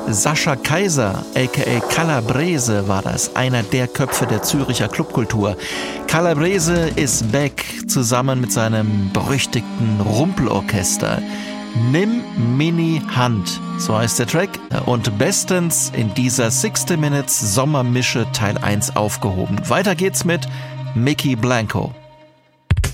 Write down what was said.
Sascha Kaiser, a.k.a. Calabrese, war das, einer der Köpfe der Züricher Clubkultur. Calabrese ist back, zusammen mit seinem berüchtigten Rumpelorchester. Nimm Mini Hand, so heißt der Track, und bestens in dieser 60 Minutes Sommermische Teil 1 aufgehoben. Weiter geht's mit Mickey Blanco.